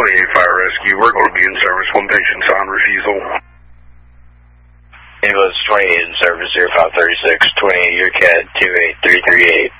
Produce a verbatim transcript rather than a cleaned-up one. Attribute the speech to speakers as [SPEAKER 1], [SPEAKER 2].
[SPEAKER 1] twenty-eight Fire Rescue. We're going to be in service. One patient's on refusal.
[SPEAKER 2] Ambulance twenty-eight in service, zero five thirty-six, twenty-eight, your cat, two eight three three eight.